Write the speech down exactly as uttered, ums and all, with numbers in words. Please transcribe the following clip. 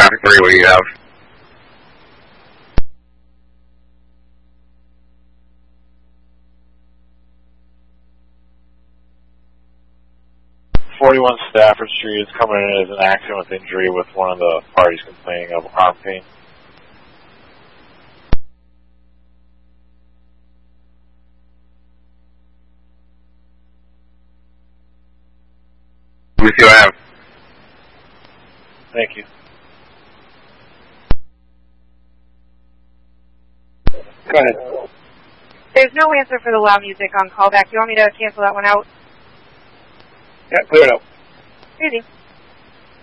traffic three, what do you have? forty-one Stafford Street is coming in as an accident with injury with one of the parties complaining of arm pain. We see what I have. Thank you. Go ahead. There's no answer for the loud music on callback. Do you want me to cancel that one out? Yeah, clear it up. Easy.